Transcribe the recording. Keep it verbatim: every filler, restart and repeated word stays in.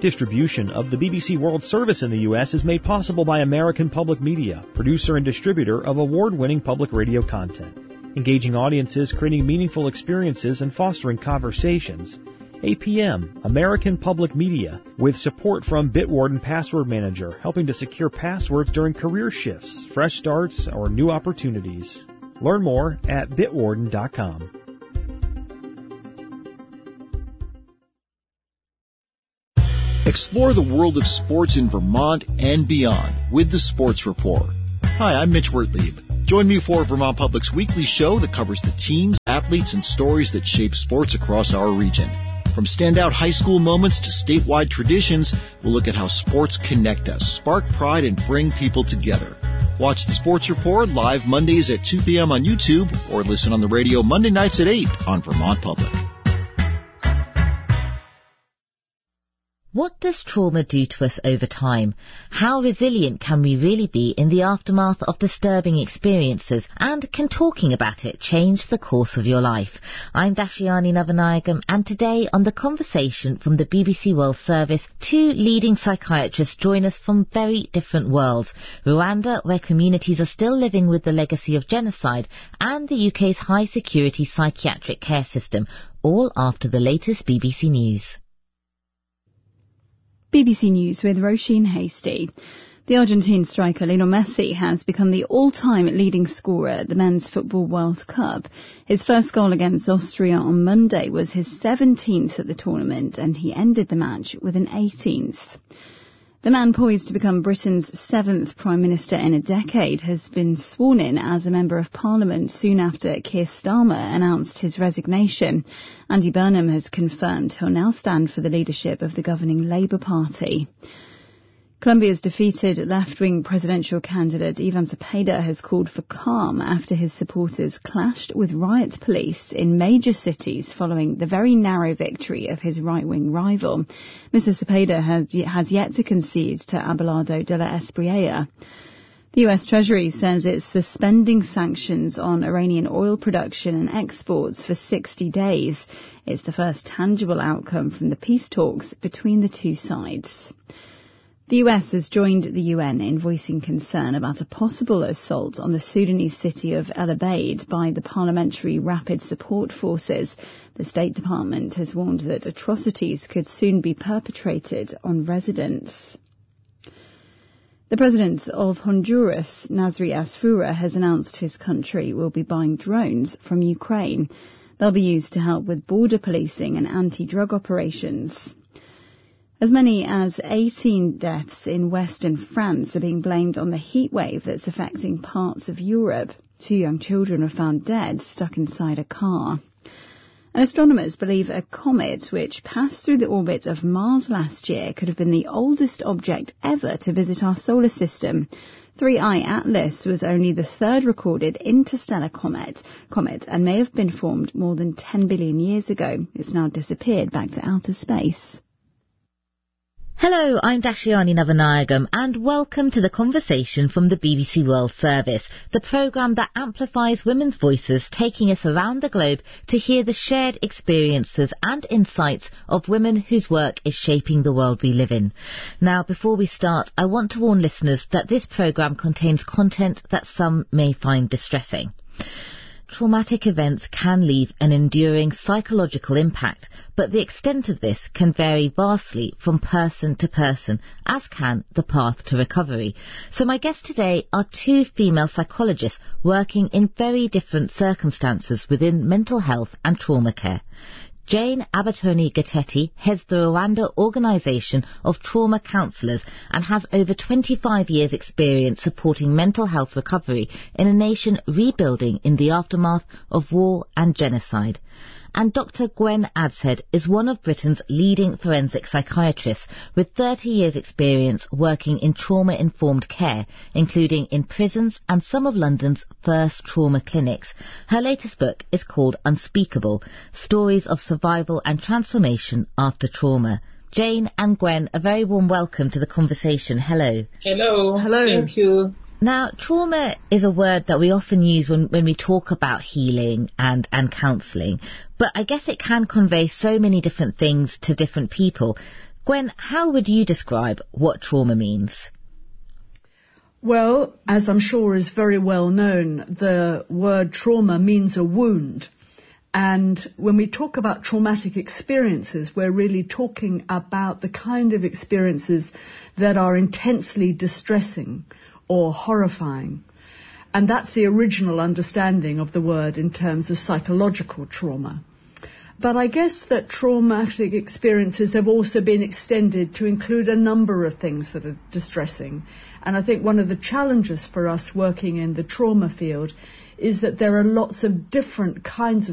Distribution of the B B C World Service in the U S is made possible by American Public Media, producer and distributor of award-winning public radio content. Engaging audiences, creating meaningful experiences, and fostering conversations. A P M, American Public Media, with support from Bitwarden Password Manager, helping to secure passwords during career shifts, fresh starts, or new opportunities. Learn more at bitwarden dot com. Explore the world of sports in Vermont and beyond with the Sports Report. Hi, I'm Mitch Wertlieb. Join me for Vermont Public's weekly show that covers the teams, athletes, and stories that shape sports across our region. From standout high school moments to statewide traditions, we'll look at how sports connect us, spark pride, and bring people together. Watch the Sports Report live Mondays at two p.m. on YouTube or listen on the radio Monday nights at eight on Vermont Public. What does trauma do to us over time? How resilient can we really be in the aftermath of disturbing experiences? And can talking about it change the course of your life? I'm Dashiani Navanayagam, and today on The Conversation from the B B C World Service, two leading psychiatrists join us from very different worlds. Rwanda, where communities are still living with the legacy of genocide, and the U K's high-security psychiatric care system, all after the latest B B C News. B B C News with Roisin Hasty. The Argentine striker Lionel Messi has become the all-time leading scorer at the Men's Football World Cup. His first goal against Austria on Monday was his seventeenth at the tournament, and he ended the match with an eighteenth. The man poised to become Britain's seventh Prime Minister in a decade has been sworn in as a Member of Parliament soon after Keir Starmer announced his resignation. Andy Burnham has confirmed he'll now stand for the leadership of the governing Labour Party. Colombia's defeated left-wing presidential candidate Ivan Cepeda has called for calm after his supporters clashed with riot police in major cities following the very narrow victory of his right-wing rival. Mister Cepeda has, has yet to concede to Abelardo de la Espriella. The U S Treasury says it's suspending sanctions on Iranian oil production and exports for sixty days. It's the first tangible outcome from the peace talks between the two sides. The U S has joined the U N in voicing concern about a possible assault on the Sudanese city of El Obeid by the Parliamentary Rapid Support Forces. The State Department has warned that atrocities could soon be perpetrated on residents. The President of Honduras, Nasri Asfura, has announced his country will be buying drones from Ukraine. They'll be used to help with border policing and anti-drug operations. As many as eighteen deaths in western France are being blamed on the heat wave that's affecting parts of Europe. Two young children were found dead, stuck inside a car. And astronomers believe a comet which passed through the orbit of Mars last year could have been the oldest object ever to visit our solar system. three I Atlas was only the third recorded interstellar comet, comet and may have been formed more than ten billion years ago. It's now disappeared back to outer space. Hello, I'm Dashiani Navanayagam, and welcome to The Conversation from the B B C World Service, the programme that amplifies women's voices, taking us around the globe to hear the shared experiences and insights of women whose work is shaping the world we live in. Now, before we start, I want to warn listeners that this programme contains content that some may find distressing. Traumatic events can leave an enduring psychological impact, but the extent of this can vary vastly from person to person, as can the path to recovery. So my guests today are two female psychologists working in very different circumstances within mental health and trauma care. Jane Abatoni-Gatetti heads the Rwanda Organisation of Trauma Counsellors and has over twenty-five years' experience supporting mental health recovery in a nation rebuilding in the aftermath of war and genocide. And Doctor Gwen Adshead is one of Britain's leading forensic psychiatrists with thirty years' experience working in trauma-informed care, including in prisons and some of London's first trauma clinics. Her latest book is called Unspeakable, Stories of Survival and Transformation After Trauma. Jane and Gwen, a very warm welcome to the conversation. Hello. Hello. Hello. Thank you. Now, trauma is a word that we often use when, when we talk about healing and, and counselling, but I guess it can convey so many different things to different people. Gwen, how would you describe what trauma means? Well, as I'm sure is very well known, the word trauma means a wound. And when we talk about traumatic experiences, we're really talking about the kind of experiences that are intensely distressing or horrifying. And that's the original understanding of the word in terms of psychological trauma. But I guess that traumatic experiences have also been extended to include a number of things that are distressing. And I think one of the challenges for us working in the trauma field is that there are lots of different kinds of